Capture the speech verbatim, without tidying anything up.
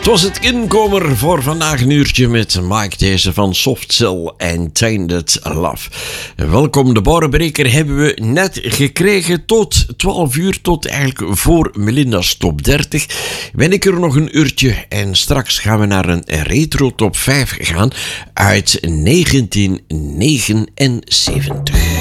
Het was het inkomer voor vandaag een uurtje met Mike deze van Soft Cell en Tainted Love. Welkom, de Borenbreker hebben we net gekregen tot twaalf uur, tot eigenlijk voor Melinda's top dertig. Ben ik er nog een uurtje en straks gaan we naar een retro top vijf gaan uit negentien negenenzeventig.